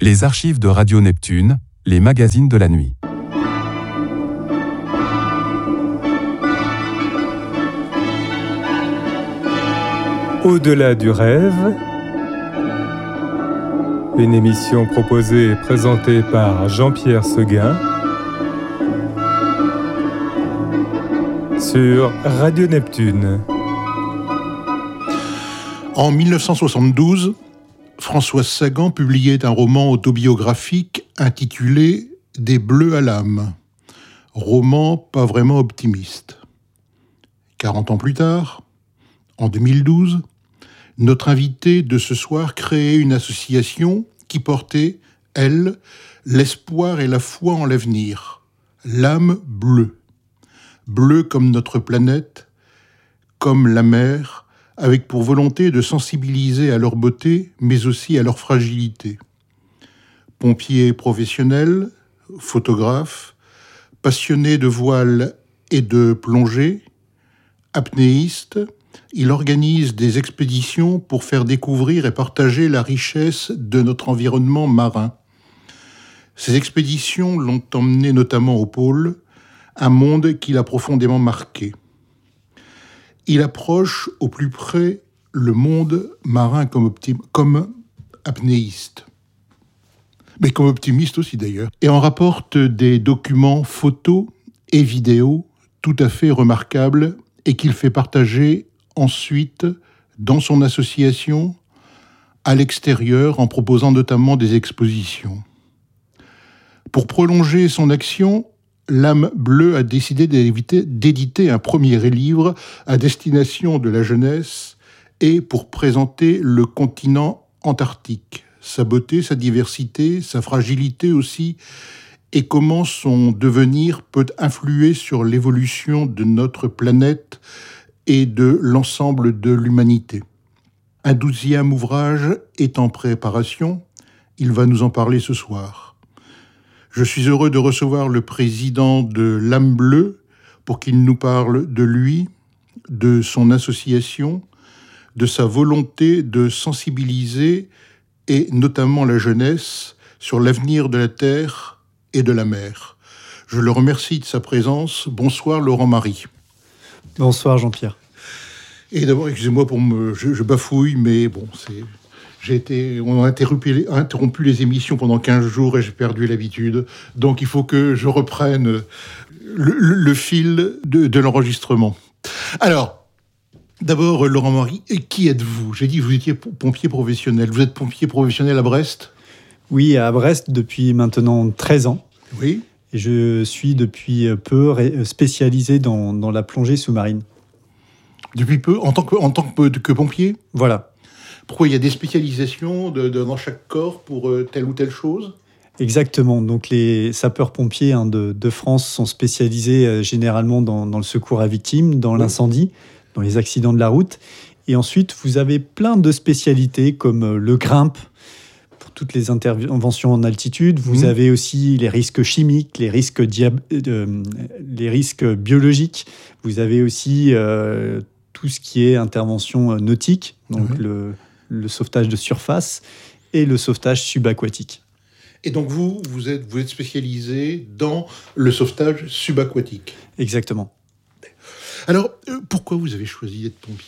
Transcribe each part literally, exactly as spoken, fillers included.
Les archives de Radio Neptune, les magazines de la nuit. Au-delà du rêve, une émission proposée et présentée par Jean-Pierre Seguin sur Radio Neptune. En dix-neuf cent soixante-douze, Françoise Sagan publiait un roman autobiographique intitulé « Des bleus à l'âme », roman pas vraiment optimiste. quarante ans plus tard, en deux mille douze, notre invitée de ce soir créait une association qui portait, elle, l'espoir et la foi en l'avenir, l'âme bleue. Bleue comme notre planète, comme la mer, avec pour volonté de sensibiliser à leur beauté, mais aussi à leur fragilité. Pompier professionnel, photographe, passionné de voile et de plongée, apnéiste, il organise des expéditions pour faire découvrir et partager la richesse de notre environnement marin. Ces expéditions l'ont emmené notamment au pôle, un monde qui l'a profondément marqué. Il approche au plus près le monde marin comme, optim- comme apnéiste, mais comme optimiste aussi d'ailleurs, et en rapporte des documents photos et vidéos tout à fait remarquables et qu'il fait partager ensuite dans son association, à l'extérieur, en proposant notamment des expositions. Pour prolonger son action, l'âme bleue a décidé d'éditer un premier livre à destination de la jeunesse et pour présenter le continent antarctique, sa beauté, sa diversité, sa fragilité aussi, et comment son devenir peut influer sur l'évolution de notre planète et de l'ensemble de l'humanité. Un douzième ouvrage est en préparation, il va nous en parler ce soir. Je suis heureux de recevoir le président de l'âme bleue pour qu'il nous parle de lui, de son association, de sa volonté de sensibiliser et notamment la jeunesse sur l'avenir de la Terre et de la mer. Je le remercie de sa présence. Bonsoir Laurent Marie. Bonsoir Jean-Pierre. Et d'abord, excusez-moi pour me... Je, je bafouille, mais bon, c'est... J'ai été... On a interrompu, interrompu les émissions pendant quinze jours et j'ai perdu l'habitude. Donc il faut que je reprenne le, le, le fil de, de l'enregistrement. Alors, d'abord, Laurent Marie, qui êtes-vous ? J'ai dit que vous étiez pompier professionnel. Vous êtes pompier professionnel à Brest ? Oui, à Brest depuis maintenant treize ans. Oui. Et je suis depuis peu spécialisé dans, dans la plongée sous-marine. Depuis peu, en tant que, en tant que, que pompier ? Voilà. Pourquoi il y a des spécialisations de, de, dans chaque corps pour euh, telle ou telle chose ? Exactement. Donc les sapeurs-pompiers hein, de, de France sont spécialisés euh, généralement dans, dans le secours à victimes, dans oui. l'incendie, dans les accidents de la route. Et ensuite, vous avez plein de spécialités comme euh, le grimpe, toutes les interventions en altitude. Vous mmh. avez aussi les risques chimiques, les risques, diab- euh, les risques biologiques. Vous avez aussi euh, tout ce qui est intervention nautique, donc mmh. le, le sauvetage de surface et le sauvetage subaquatique. Et donc vous, vous êtes, vous êtes spécialisé dans le sauvetage subaquatique. Exactement. Alors, euh, pourquoi vous avez choisi d'être pompier ?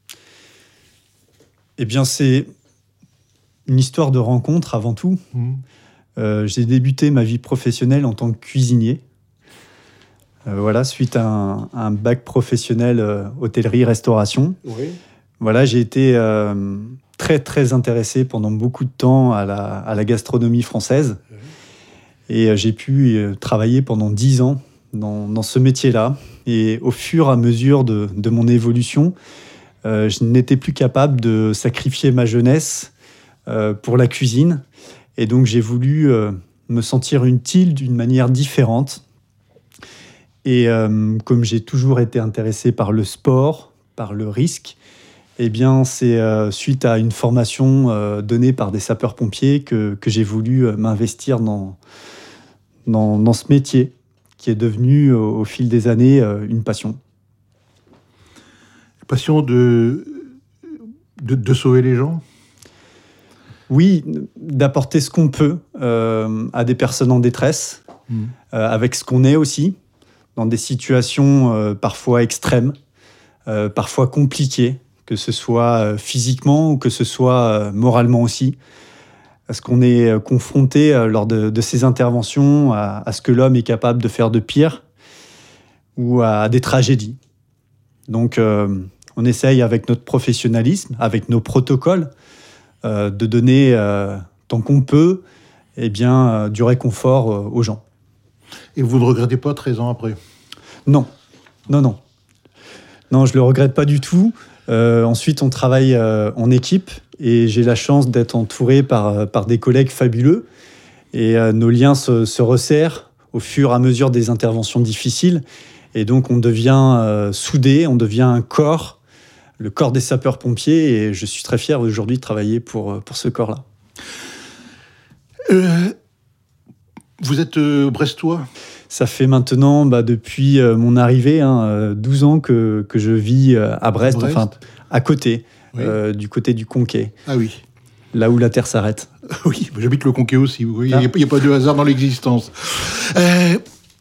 Eh bien, c'est une histoire de rencontre avant tout. Mmh. Euh, j'ai débuté ma vie professionnelle en tant que cuisinier. Euh, voilà, suite à un, un bac professionnel euh, hôtellerie-restauration. Oui. Voilà, j'ai été euh, très très intéressé pendant beaucoup de temps à la, à la gastronomie française. Oui. Et euh, j'ai pu euh, travailler pendant dix ans dans, dans ce métier-là. Et au fur et à mesure de, de mon évolution, euh, je n'étais plus capable de sacrifier ma jeunesse Euh, pour la cuisine. Et donc, j'ai voulu euh, me sentir utile d'une manière différente. Et euh, comme j'ai toujours été intéressé par le sport, par le risque, eh bien, c'est euh, suite à une formation euh, donnée par des sapeurs-pompiers que, que j'ai voulu euh, m'investir dans, dans, dans ce métier qui est devenu, au, au fil des années, euh, une passion. Passion de, de, de sauver les gens ? Oui, d'apporter ce qu'on peut euh, à des personnes en détresse, mmh. euh, avec ce qu'on est aussi, dans des situations euh, parfois extrêmes, euh, parfois compliquées, que ce soit euh, physiquement ou que ce soit euh, moralement aussi. Parce qu'on est euh, confronté euh, lors de, de ces interventions à, à ce que l'homme est capable de faire de pire ou à des tragédies. Donc, euh, on essaye avec notre professionnalisme, avec nos protocoles, euh, de donner, euh, tant qu'on peut, eh bien, euh, du réconfort euh, aux gens. Et vous ne regrettez pas treize ans après ? Non, non, non. Non, je ne le regrette pas du tout. Euh, ensuite, on travaille euh, en équipe et j'ai la chance d'être entouré par, par des collègues fabuleux. Et euh, nos liens se, se resserrent au fur et à mesure des interventions difficiles. Et donc, on devient euh, soudé, on devient un corps, le corps des sapeurs-pompiers. Et je suis très fier aujourd'hui de travailler pour, pour ce corps-là. Euh, vous êtes euh, brestois ? Ça fait maintenant, bah, depuis euh, mon arrivée, hein, douze ans que, que je vis euh, à Brest, Brest, enfin à côté, oui. euh, du côté du Conquet. Ah oui. Là où la terre s'arrête. Oui, j'habite le Conquet aussi. Il n'y ah. a, a pas de hasard dans l'existence. Euh,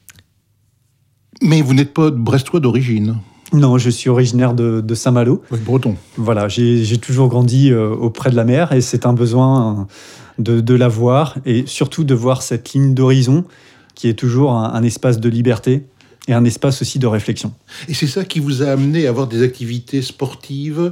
mais vous n'êtes pas brestois d'origine ? Non, je suis originaire de, de Saint-Malo. Oui, breton. Voilà, j'ai, j'ai toujours grandi euh, auprès de la mer et c'est un besoin de, de la voir et surtout de voir cette ligne d'horizon qui est toujours un, un espace de liberté et un espace aussi de réflexion. Et c'est ça qui vous a amené à avoir des activités sportives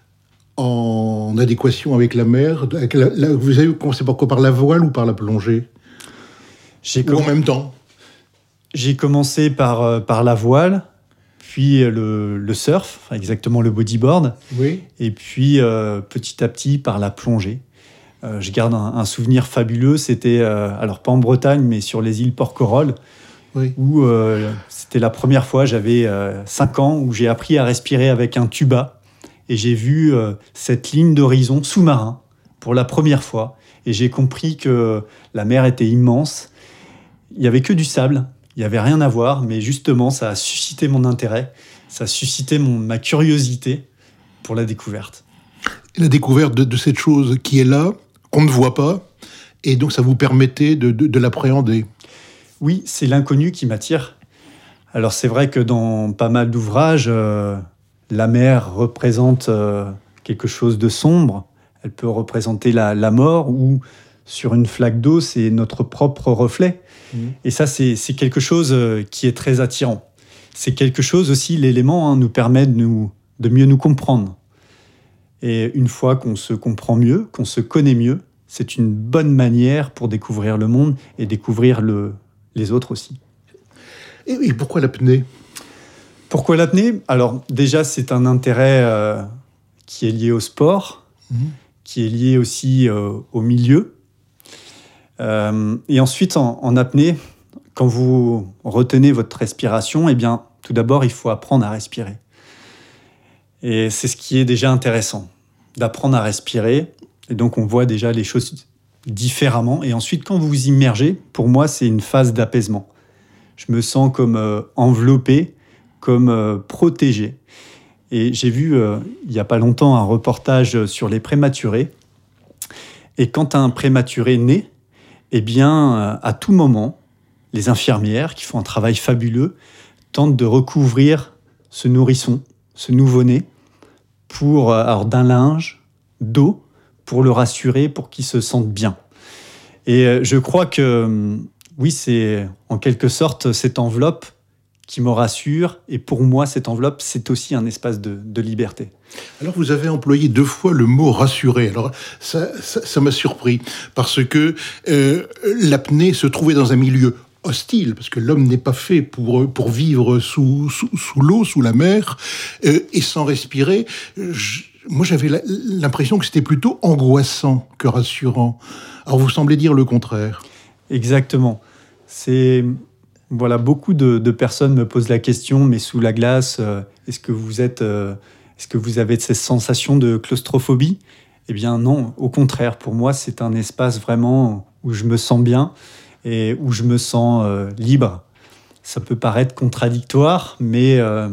en adéquation avec la mer. Avec la, la, vous avez commencé par quoi ? Par la voile ou par la plongée ? J'ai ou comm... en même temps ? J'ai commencé par, par la voile, puis le, le surf, enfin exactement le bodyboard, oui. Et puis euh, petit à petit par la plongée. Euh, je garde un, un souvenir fabuleux, c'était, euh, alors pas en Bretagne, mais sur les îles Porquerolles, oui. où euh, c'était la première fois, j'avais euh, cinq ans, où j'ai appris à respirer avec un tuba, et j'ai vu euh, cette ligne d'horizon sous-marin pour la première fois, et j'ai compris que la mer était immense, il n'y avait que du sable, il n'y avait rien à voir, mais justement, ça a suscité mon intérêt, ça a suscité mon, ma curiosité pour la découverte. La découverte de, de cette chose qui est là, qu'on ne voit pas, et donc ça vous permettait de, de, de l'appréhender. Oui, c'est l'inconnu qui m'attire. Alors c'est vrai que dans pas mal d'ouvrages, euh, la mer représente euh, quelque chose de sombre, elle peut représenter la, la mort, ou sur une flaque d'eau, c'est notre propre reflet. Mmh. Et ça, c'est, c'est quelque chose euh, qui est très attirant. C'est quelque chose aussi, l'élément hein, nous permet de, nous, de mieux nous comprendre. Et une fois qu'on se comprend mieux, qu'on se connaît mieux, c'est une bonne manière pour découvrir le monde et découvrir le, les autres aussi. Et pourquoi l'apnée ? Pourquoi l'apnée ? Alors déjà, c'est un intérêt euh, qui est lié au sport, mmh. qui est lié aussi euh, au milieu. Euh, et ensuite, en, en apnée, quand vous retenez votre respiration, eh bien, tout d'abord, il faut apprendre à respirer. Et c'est ce qui est déjà intéressant, d'apprendre à respirer. Et donc, on voit déjà les choses différemment. Et ensuite, quand vous vous immergez, pour moi, c'est une phase d'apaisement. Je me sens comme euh, enveloppé, comme euh, protégé. Et j'ai vu, euh, il n'y a pas longtemps, un reportage sur les prématurés. Et quand un prématuré naît, eh bien, euh, à tout moment, les infirmières, qui font un travail fabuleux, tentent de recouvrir ce nourrisson, ce nouveau-né, pour, alors, d'un linge, d'eau, pour le rassurer, pour qu'il se sente bien. Et je crois que, oui, c'est en quelque sorte cette enveloppe qui me rassure. Et pour moi, cette enveloppe, c'est aussi un espace de, de liberté. Alors, vous avez employé deux fois le mot « rassurer ». Alors, ça, ça, ça m'a surpris, parce que euh, l'apnée se trouvait dans un milieu hostile, parce que l'homme n'est pas fait pour, pour vivre sous, sous, sous l'eau, sous la mer, euh, et sans respirer. Je, moi, j'avais la, l'impression que c'était plutôt angoissant que rassurant. Alors, vous semblez dire le contraire. Exactement. C'est... Voilà, beaucoup de, de personnes me posent la question, mais sous la glace, euh, est-ce que vous êtes, euh, est-ce que vous avez cette sensation de claustrophobie ? Eh bien non, au contraire, pour moi, c'est un espace vraiment où je me sens bien et où je me sens euh, libre. Ça peut paraître contradictoire, mais euh,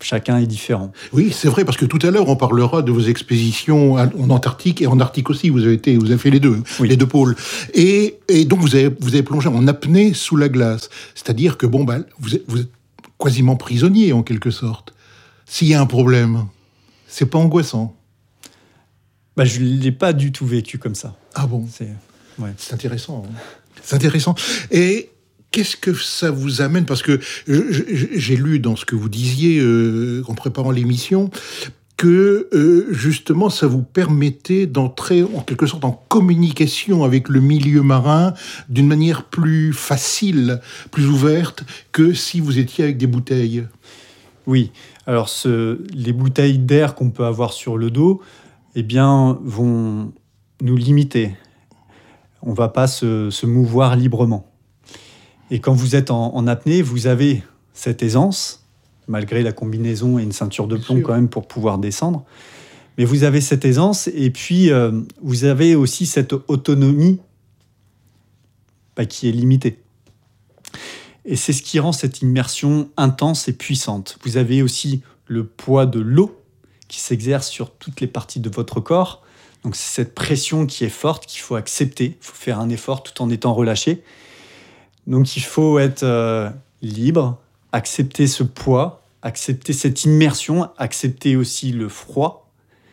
chacun est différent. Oui, c'est vrai, parce que tout à l'heure, on parlera de vos expéditions en Antarctique et en Arctique aussi. Vous avez été, vous avez fait les deux, oui. les deux pôles. Et, et donc, vous avez, vous avez plongé en apnée sous la glace. C'est-à-dire que, bon, bah, vous êtes, vous êtes quasiment prisonnier, en quelque sorte. S'il y a un problème, c'est pas angoissant. Bah, je ne l'ai pas du tout vécu comme ça. Ah bon ? C'est, ouais. C'est intéressant. Hein. C'est intéressant. Et qu'est-ce que ça vous amène ? Parce que j'ai lu dans ce que vous disiez euh, en préparant l'émission que euh, justement ça vous permettait d'entrer en quelque sorte en communication avec le milieu marin d'une manière plus facile, plus ouverte que si vous étiez avec des bouteilles. Oui, alors ce, les bouteilles d'air qu'on peut avoir sur le dos, eh bien, vont nous limiter. On ne va pas se, se mouvoir librement. Et quand vous êtes en, en apnée, vous avez cette aisance, malgré la combinaison et une ceinture de plomb quand même pour pouvoir descendre. Mais vous avez cette aisance et puis euh, vous avez aussi cette autonomie bah, qui est limitée. Et c'est ce qui rend cette immersion intense et puissante. Vous avez aussi le poids de l'eau qui s'exerce sur toutes les parties de votre corps. Donc c'est cette pression qui est forte qu'il faut accepter. Il faut faire un effort tout en étant relâché. Donc il faut être euh, libre, accepter ce poids, accepter cette immersion, accepter aussi le froid.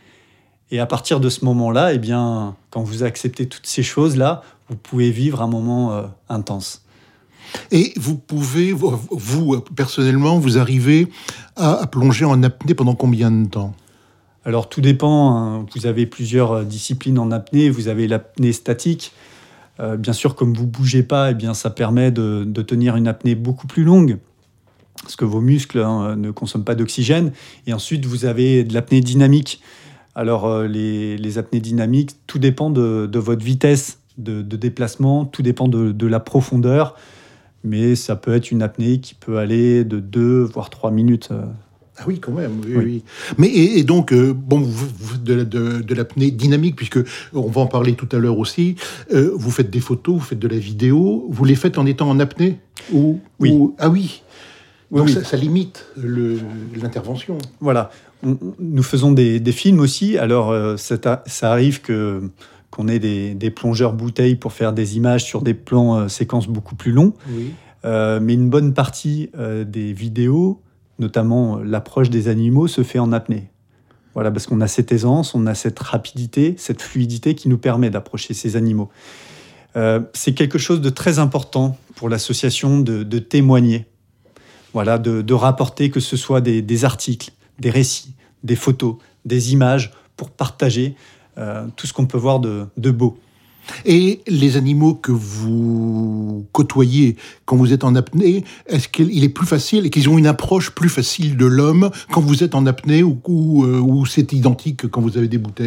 Et à partir de ce moment-là, eh bien, quand vous acceptez toutes ces choses-là, vous pouvez vivre un moment euh, intense. Et vous pouvez, vous, personnellement, vous arrivez à, à plonger en apnée pendant combien de temps ? Alors, tout dépend. Hein. Vous avez plusieurs disciplines en apnée. Vous avez l'apnée statique. Euh, bien sûr, comme vous ne bougez pas, eh bien, ça permet de, de tenir une apnée beaucoup plus longue, parce que vos muscles hein, ne consomment pas d'oxygène. Et ensuite, vous avez de l'apnée dynamique. Alors, euh, les, les apnées dynamiques, tout dépend de, de votre vitesse de, de déplacement, tout dépend de, de la profondeur. Mais ça peut être une apnée qui peut aller de deux, voire trois minutes. Ah oui, quand même, oui. oui. oui. Mais et, et donc, euh, bon, vous, vous, de, de, de l'apnée dynamique, puisque on va en parler tout à l'heure aussi, euh, vous faites des photos, vous faites de la vidéo, vous les faites en étant en apnée ou, Oui. Ou, ah oui. Oui, donc oui. Ça, ça limite le, l'intervention. Voilà. On, nous faisons des, des films aussi. Alors, euh, ça, ça arrive que... qu'on ait des, des plongeurs bouteilles pour faire des images sur des plans euh, séquences beaucoup plus longs. Oui. Euh, mais une bonne partie euh, des vidéos, notamment euh, l'approche des animaux, se fait en apnée. Voilà, parce qu'on a cette aisance, on a cette rapidité, cette fluidité qui nous permet d'approcher ces animaux. Euh, c'est quelque chose de très important pour l'association de, de témoigner. Voilà, de, de rapporter que ce soit des, des articles, des récits, des photos, des images pour partager Euh, tout ce qu'on peut voir de, de beau. Et les animaux que vous côtoyez quand vous êtes en apnée, est-ce qu'il est plus facile et qu'ils ont une approche plus facile de l'homme quand vous êtes en apnée ou, ou, euh, ou c'est identique quand vous avez des bouteilles ?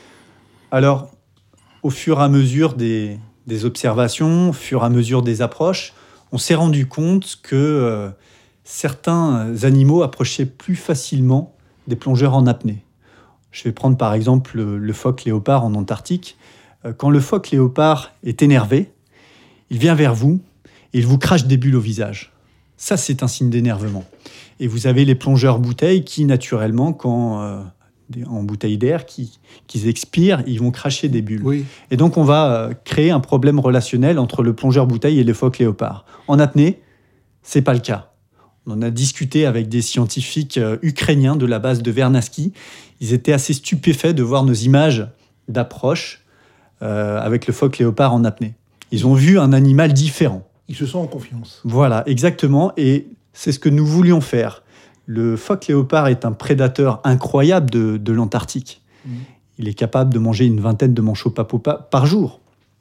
Alors, au fur et à mesure des, des observations, au fur et à mesure des approches, on s'est rendu compte que euh, certains animaux approchaient plus facilement des plongeurs en apnée. Je vais prendre par exemple le, le phoque léopard en Antarctique. Quand le phoque léopard est énervé, il vient vers vous et il vous crache des bulles au visage. Ça, c'est un signe d'énervement. Et vous avez les plongeurs bouteilles qui, naturellement, quand, euh, en bouteille d'air, qui, qui expirent, ils vont cracher des bulles. Oui. Et donc, on va créer un problème relationnel entre le plongeur bouteille et le phoque léopard. En apnée, c'est pas le cas. On en a discuté avec des scientifiques euh, ukrainiens de la base de Vernadsky. Ils étaient assez stupéfaits de voir nos images d'approche euh, avec le phoque léopard en apnée. Ils ont vu un animal différent. Ils se sentent en confiance. Voilà, exactement. Et c'est ce que nous voulions faire. Le phoque léopard est un prédateur incroyable de, de l'Antarctique. Mmh. Il est capable de manger une vingtaine de manchots papopas par jour.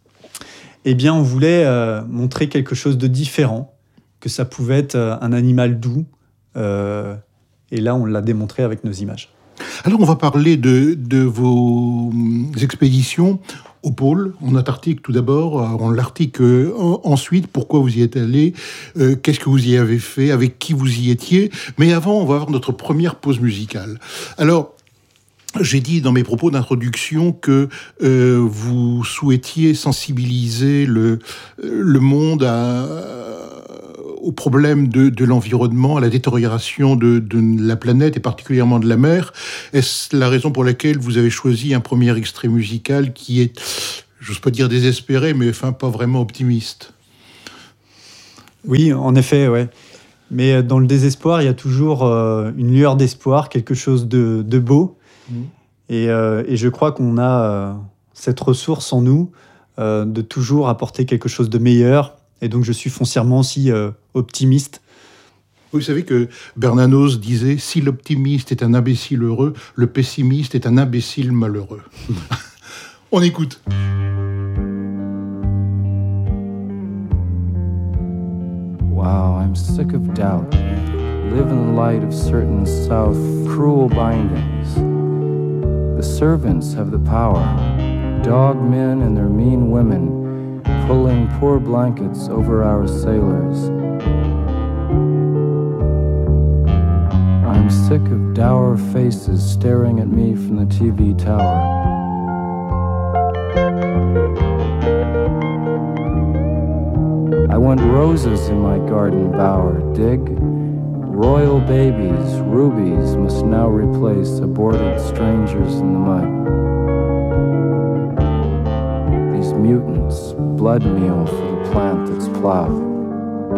Eh bien, on voulait euh, montrer quelque chose de différent, que ça pouvait être un animal doux. Euh, et là, on l'a démontré avec nos images. Alors, on va parler de, de vos expéditions au pôle, en Antarctique tout d'abord, en l'Arctique euh, ensuite. Pourquoi vous y êtes allé ? euh, Qu'est-ce que vous y avez fait ? Avec qui vous y étiez ? Mais avant, on va avoir notre première pause musicale. Alors, j'ai dit dans mes propos d'introduction que euh, vous souhaitiez sensibiliser le, le monde à, au problème de, de l'environnement, à la détérioration de, de la planète et particulièrement de la mer. Est-ce la raison pour laquelle vous avez choisi un premier extrait musical qui est, j'ose pas dire désespéré, mais enfin pas vraiment optimiste? Oui, en effet, ouais. Mais dans le désespoir, il y a toujours euh, une lueur d'espoir, quelque chose de, de beau. Mmh. Et, euh, et je crois qu'on a euh, cette ressource en nous euh, de toujours apporter quelque chose de meilleur. Et donc, je suis foncièrement aussi euh, optimiste. Vous savez que Bernanos disait « Si l'optimiste est un imbécile heureux, le pessimiste est un imbécile malheureux. » On écoute. Wow, I'm sick of doubt. Live in the light of certain south cruel bindings. The servants have the power. Dog men and their mean women pulling poor blankets over our sailors. I'm sick of dour faces staring at me from the T V tower. I want roses in my garden bower, dig? Royal babies, rubies must now replace aborted strangers in the mud. These mutants, blood meal for the plant that's plowed.